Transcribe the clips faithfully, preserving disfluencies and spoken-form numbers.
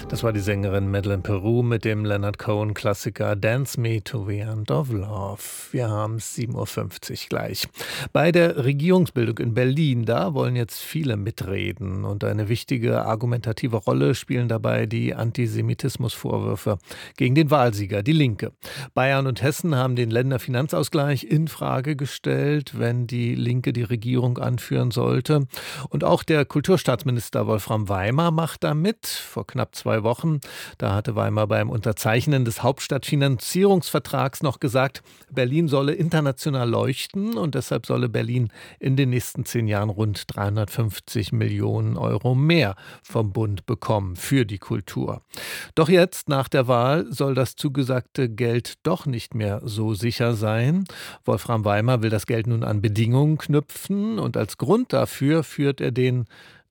Das war die Sängerin Madeleine Peru mit dem Leonard Cohen-Klassiker Dance Me to the End of Love. Wir haben es sieben Uhr fünfzig gleich. Bei der Regierungsbildung in Berlin, da wollen jetzt viele mitreden. Und eine wichtige argumentative Rolle spielen dabei die Antisemitismusvorwürfe gegen den Wahlsieger, die Linke. Bayern und Hessen haben den Länderfinanzausgleich in Frage gestellt, wenn die Linke die Regierung anführen sollte. Und auch der Kulturstaatsminister Wolfram Weimar macht da mit. Vor knapp zwei Wochen, da hatte Weimar beim Unterzeichnen des Hauptstadtfinanzierungsvertrags noch gesagt, Berlin solle international leuchten und deshalb solle Berlin in den nächsten zehn Jahren rund dreihundertfünfzig Millionen Euro mehr vom Bund bekommen für die Kultur. Doch jetzt, nach der Wahl, soll das zugesagte Geld doch nicht mehr so sicher sein. Wolfram Weimar will das Geld nun an Bedingungen knüpfen und als Grund dafür führt er den,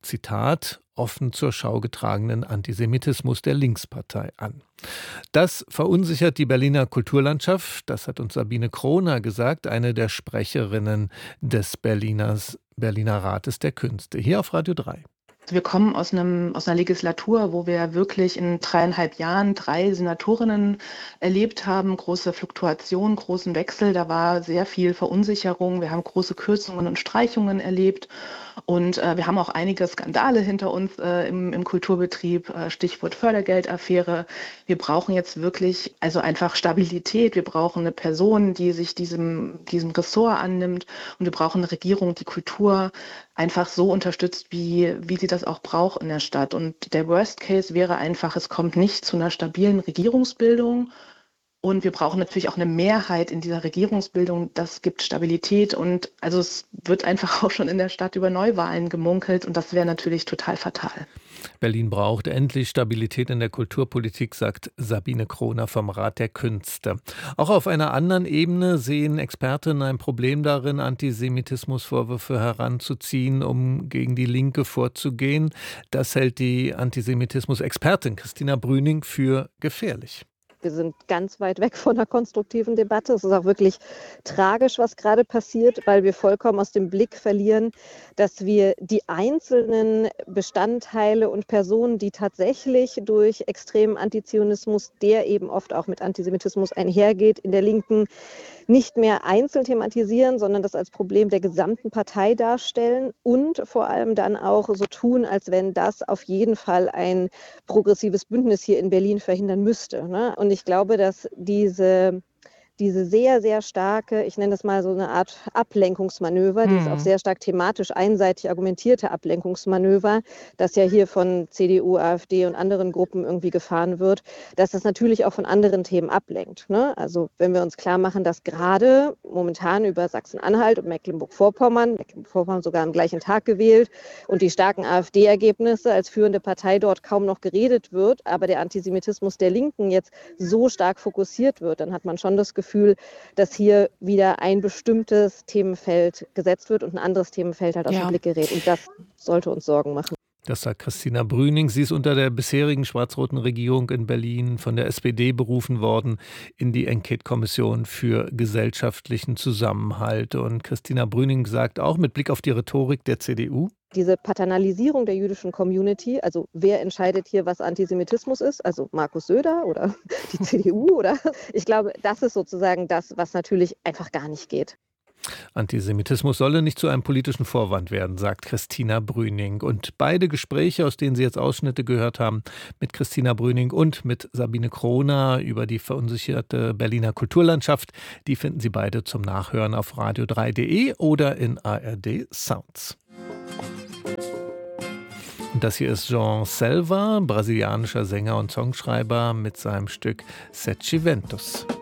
Zitat, offen zur Schau getragenen Antisemitismus der Linkspartei an. Das verunsichert die Berliner Kulturlandschaft, das hat uns Sabine Kroner gesagt, eine der Sprecherinnen des Berliners, Berliner Rates der Künste, hier auf Radio drei. Wir kommen aus, einem, aus einer Legislatur, wo wir wirklich in dreieinhalb Jahren drei Senatorinnen erlebt haben, große Fluktuation, großen Wechsel, da war sehr viel Verunsicherung, wir haben große Kürzungen und Streichungen erlebt und äh, wir haben auch einige Skandale hinter uns äh, im, im Kulturbetrieb, äh, Stichwort Fördergeldaffäre. Wir brauchen jetzt wirklich also einfach Stabilität, wir brauchen eine Person, die sich diesem, diesem Ressort annimmt und wir brauchen eine Regierung, die Kultur einfach so unterstützt, wie, wie sie das auch braucht in der Stadt. Und der Worst Case wäre einfach, es kommt nicht zu einer stabilen Regierungsbildung. Und wir brauchen natürlich auch eine Mehrheit in dieser Regierungsbildung. Das gibt Stabilität. Und also es wird einfach auch schon in der Stadt über Neuwahlen gemunkelt. Und das wäre natürlich total fatal. Berlin braucht endlich Stabilität in der Kulturpolitik, sagt Sabine Kroner vom Rat der Künste. Auch auf einer anderen Ebene sehen Expertinnen ein Problem darin, Antisemitismusvorwürfe heranzuziehen, um gegen die Linke vorzugehen. Das hält die Antisemitismus-Expertin Christina Brüning für gefährlich. Wir sind ganz weit weg von einer konstruktiven Debatte. Es ist auch wirklich tragisch, was gerade passiert, weil wir vollkommen aus dem Blick verlieren, dass wir die einzelnen Bestandteile und Personen, die tatsächlich durch extremen Antizionismus, der eben oft auch mit Antisemitismus einhergeht, in der Linken nicht mehr einzeln thematisieren, sondern das als Problem der gesamten Partei darstellen und vor allem dann auch so tun, als wenn das auf jeden Fall ein progressives Bündnis hier in Berlin verhindern müsste. Ne? Und ich glaube, dass diese diese sehr, sehr starke, ich nenne das mal so eine Art Ablenkungsmanöver, hm. dieses auch sehr stark thematisch einseitig argumentierte Ablenkungsmanöver, das ja hier von C D U, AfD und anderen Gruppen irgendwie gefahren wird, dass das natürlich auch von anderen Themen ablenkt. Ne? Also wenn wir uns klar machen, dass gerade momentan über Sachsen-Anhalt und Mecklenburg-Vorpommern, Mecklenburg-Vorpommern sogar am gleichen Tag gewählt und die starken AfD-Ergebnisse als führende Partei dort kaum noch geredet wird, aber der Antisemitismus der Linken jetzt so stark fokussiert wird, dann hat man schon das Gefühl, Gefühl, dass hier wieder ein bestimmtes Themenfeld gesetzt wird und ein anderes Themenfeld halt aus ja. dem Blick gerät. Und das sollte uns Sorgen machen. Das sagt Christina Brüning. Sie ist unter der bisherigen schwarz-roten Regierung in Berlin von der S P D berufen worden in die Enquete-Kommission für gesellschaftlichen Zusammenhalt. Und Christina Brüning sagt auch mit Blick auf die Rhetorik der C D U: Diese Paternalisierung der jüdischen Community, also wer entscheidet hier, was Antisemitismus ist, also Markus Söder oder die C D U, oder? Ich glaube, das ist sozusagen das, was natürlich einfach gar nicht geht. Antisemitismus solle nicht zu einem politischen Vorwand werden, sagt Christina Brüning. Und beide Gespräche, aus denen Sie jetzt Ausschnitte gehört haben, mit Christina Brüning und mit Sabine Kroner über die verunsicherte Berliner Kulturlandschaft, die finden Sie beide zum Nachhören auf radio drei punkt de oder in A R D Sounds. Und das hier ist Jean Selva, brasilianischer Sänger und Songschreiber mit seinem Stück Sete Ventos.